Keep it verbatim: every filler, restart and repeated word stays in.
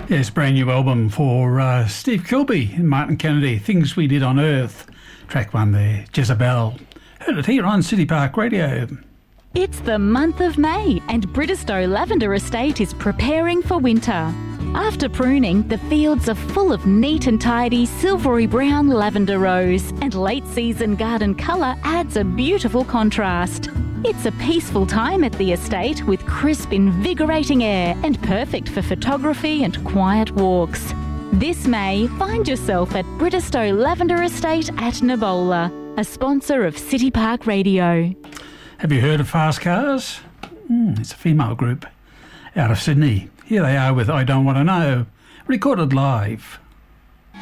Yes, brand new album for uh, Steve Kilbey and Martin Kennedy, Things We Did on Earth. Track one there, Jezebel. Heard it here on City Park Radio. It's the month of May and Bridestow Lavender Estate is preparing for winter. After pruning, the fields are full of neat and tidy silvery brown lavender rows, and late season garden colour adds a beautiful contrast. It's a peaceful time at the estate with crisp, invigorating air and perfect for photography and quiet walks. This May, find yourself at Bridestow Lavender Estate at Nabola, a sponsor of City Park Radio. Have you heard of Fast Cars? Mm, it's a female group out of Sydney. Here they are with I Don't Want to Know, recorded live.